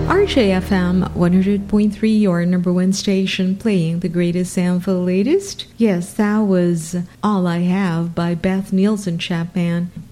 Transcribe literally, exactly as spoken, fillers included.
R J F M one hundred point three, your number one station, playing the greatest and the latest. Yes, that was All I Have by Beth Nielsen Chapman.